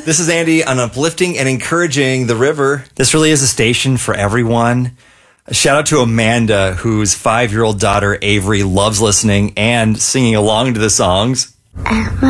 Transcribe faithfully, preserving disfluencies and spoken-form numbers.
This is Andy on Uplifting and Encouraging the River. This really is a station for everyone. A shout out to Amanda, whose five-year-old daughter Avery loves listening and singing along to the songs.